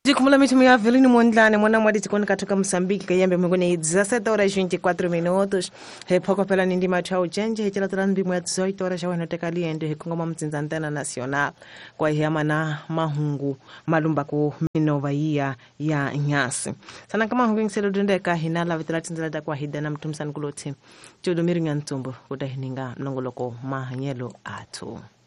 Jikumula mitumu ya Avelino Mondlane mwana mwadi tikoni katoka Msambiki kayambe mwengone 17 horas 24 minutos hepoko pela nindi machao chenje hechela talanbi mwa 18 horas shawana tekaliende hekongoma mtsinzantana nacional kwa hiyama na mahungu malumba ku minova ya nyasi sana kama hungu ngiselo dundeka hinala vitala tinzala kwa hidana mtumsan kuloti chudo miru nyantumbo kudahininga mnongoloko mahanyelo atu.